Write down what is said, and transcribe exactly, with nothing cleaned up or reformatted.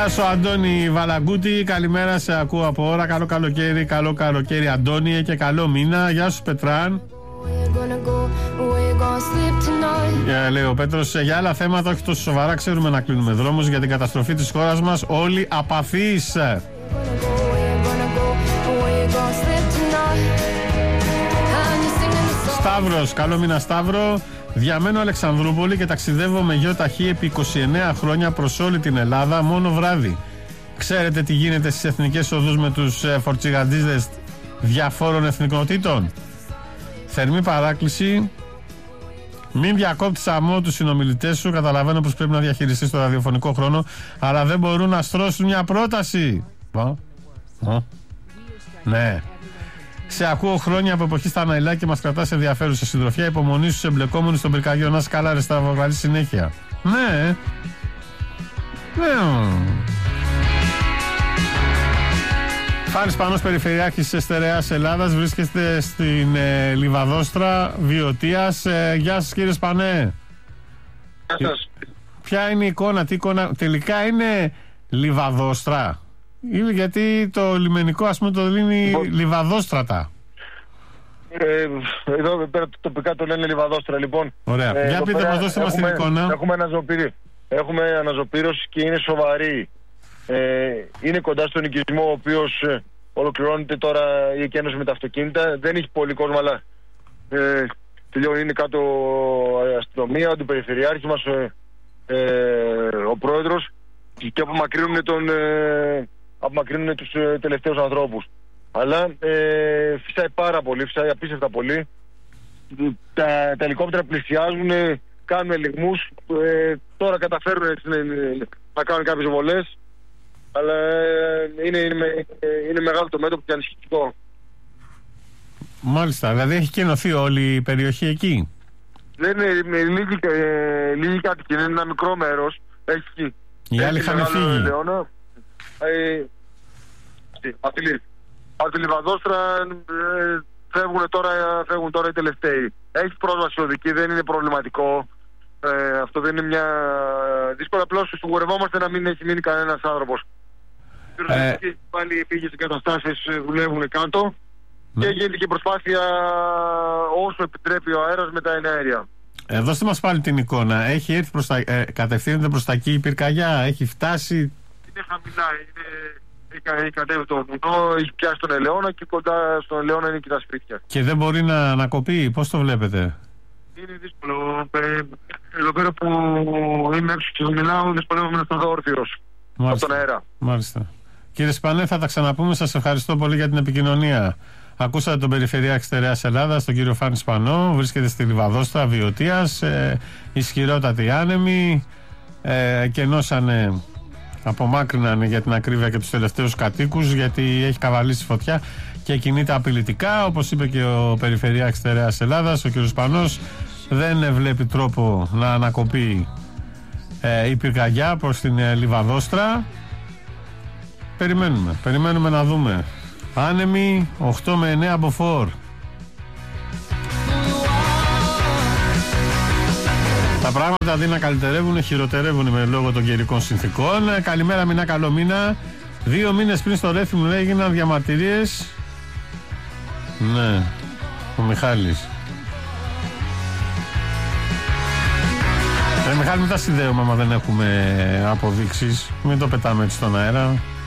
Γεια σου Αντώνη Βαλαγκούτη, καλημέρα, σε ακούω από ώρα. Καλό καλοκαίρι, καλό καλοκαίρι Αντώνη και καλό μήνα. Γεια σου Πετράν. Yeah, λέει ο Πέτρος, για άλλα θέματα όχι τόσο σοβαρά ξέρουμε να κλείνουμε δρόμους. Για την καταστροφή της χώρας μας όλοι απαθείς. Σταύρος, καλό μήνα Σταύρο. Διαμένω Αλεξανδρούπολη και ταξιδεύω με γιο ταχύ επί είκοσι εννέα χρόνια προς όλη την Ελλάδα μόνο βράδυ. Ξέρετε τι γίνεται στις εθνικές οδούς με τους ε, φορτσιγαντίζες διαφόρων εθνικότητων? Θερμή παράκληση, μην διακόπτεις αμό τους συνομιλητές σου. Καταλαβαίνω πως πρέπει να διαχειριστείς το ραδιοφωνικό χρόνο, αλλά δεν μπορούν να στρώσουν μια πρόταση. Ω, ω, ναι. Σε ακούω χρόνια από εποχή στα Ναϊλά και μας κρατάς ενδιαφέρουσα συντροφιά. Υπομονή στους εμπλεκόμενους στον πυρκαγιό. Να σκάλα ρε στραβογαλή συνέχεια. Ναι. Ναι. Φάνης Πανός, Περιφερειάρχης της Στερεάς Ελλάδας. Βρίσκεστε στην ε, Λιβαδόστρα Βιωτίας. Ε, γεια σας κύριε Σπανέ. Γεια σας. Ποια είναι η εικόνα, τι εικόνα? Τελικά είναι Λιβαδόστρα? Γιατί το λιμενικό ας πούμε το λύνει Λιβαδόστρατα. Ε, εδώ πέρα τοπικά το λένε Λιβαδόστρα λοιπόν. Ωραία. Ε, Για πείτε μας, δώστε μας την εικόνα. Έχουμε αναζωπήρωση. Έχουμε αναζωπήρωση και είναι σοβαρή. Ε, είναι κοντά στον οικισμό ο οποίος ε, ολοκληρώνεται τώρα η εκένωση με τα αυτοκίνητα. Δεν έχει πολύ κόσμο, αλλά ε, τελειώνει. Είναι κάτω η αστυνομία, ο περιφερειάρχης μας, ε, ε, ο πρόεδρος, και απομακρύνουν τον... Ε, απομακρύνουν τους ε, τελευταίους ανθρώπους. Αλλά ε, φυσάει πάρα πολύ, φυσάει απίστευτα πολύ. Τα, τα ελικόπτερα πλησιάζουν, ε, κάνουν ελιγμούς. Ε, τώρα καταφέρουν ε, να κάνουν κάποιες βολές. Αλλά ε, είναι, είναι, είναι μεγάλο το μέτωπο και ανησυχητικό. Μάλιστα, δηλαδή έχει κενωθεί όλη η περιοχή εκεί. Δεν είναι ε, λίγοι, ε, λίγοι κάτοικοι, είναι ένα μικρό μέρος. Έχει, οι άλλοι είχαν φύγει. Ε, από τη Λιβαδόστρα ε, φεύγουν, τώρα, φεύγουν τώρα οι τελευταίοι. Έχει πρόσβαση οδική, δεν είναι προβληματικό. Ε, αυτό δεν είναι μια δύσκολη. Απλώς σιγουρευόμαστε να μην έχει μείνει κανένας άνθρωπος. Ε, πάλι πήγε σε καταστάσεις, δουλεύουν κάτω. Ναι. Και γίνεται και προσπάθεια όσο επιτρέπει ο αέρας με τα εναέρια. Ε, δώστε μας πάλι την εικόνα. Έχει έρθει προς τα, ε, κατευθύνεται προς τα εκεί η πυρκαγιά, έχει φτάσει? Είναι χαμηλά, είναι, έχει κατέβει το βουνό, έχει πιάσει τον Ελαιώνα και κοντά στον Ελαιώνα είναι και τα σπίτια. Και δεν μπορεί να, να κοπεί, πώς το βλέπετε? Είναι δύσκολο. Εδώ πέρα που είμαι έξω και μιλάω, δυσκολεύομαι να σταθώ όρθιος από τον αέρα. Μάλιστα. Κύριε Σπανέ, θα τα ξαναπούμε. Σας ευχαριστώ πολύ για την επικοινωνία. Ακούσατε τον Περιφερειάρχη Στερεάς Ελλάδας, τον κύριο Φάνη Σπανό. Βρίσκεται στη Λιβαδόστρα Βιωτίας. Ε, ισχυρότατοι άνεμοι. Ε, κενώσανε, απομάκρυνανε για την ακρίβεια και τους τελευταίους κατοίκους, γιατί έχει καβαλήσει φωτιά και κινείται απειλητικά. Όπως είπε και ο Περιφερειάρχης Στερεάς Ελλάδας, ο κύριος Σπανός, δεν βλέπει τρόπο να ανακοπεί ε, η πυρκαγιά προς την ε, Λιβαδόστρα. Περιμένουμε, περιμένουμε να δούμε. Άνεμοι οκτώ με εννέα μποφόρ. Τα πράγματα αντί να καλυτερεύουν, χειροτερεύουν με λόγω των καιρικών συνθήκων. Καλημέρα, μηνά, καλό μήνα. Δύο μήνες πριν στο Ρέθι μου έγιναν διαμαρτυρίες. Ναι, ο Μιχάλης. Ε, Μιχάλη, μην τα συνδέουμε άμα δεν έχουμε αποδείξεις. Μην το πετάμε έτσι στον αέρα.